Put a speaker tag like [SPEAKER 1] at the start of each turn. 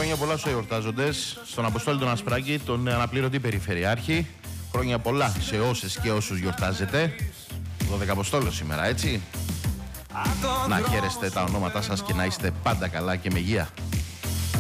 [SPEAKER 1] Χρόνια πολλά στους εορτάζοντες, στον Αποστόλη τον Ασπράκη, τον αναπληρωτή περιφερειάρχη. Χρόνια πολλά σε όσες και όσους γιορτάζετε. 12 Αποστόλος σήμερα, έτσι. Να χαίρεστε τα ονόματά σας και να είστε πάντα καλά και με υγεία.